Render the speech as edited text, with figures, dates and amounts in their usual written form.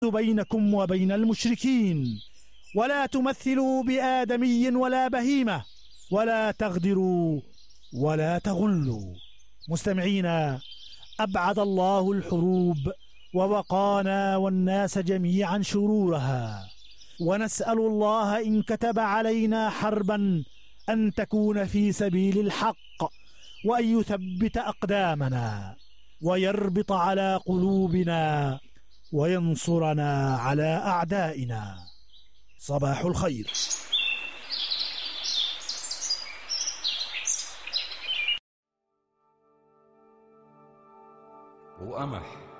بينكم وبين المشركين، ولا تمثلوا بآدمي ولا بهيمة، ولا تغدروا ولا تغلوا. مستمعين، أبعد الله الحروب ووقانا والناس جميعا شرورها، ونسأل الله إن كتب علينا حربا أن تكون في سبيل الحق، وأن يثبت أقدامنا ويربط على قلوبنا وينصرنا على أعدائنا. صباح الخير. وقمح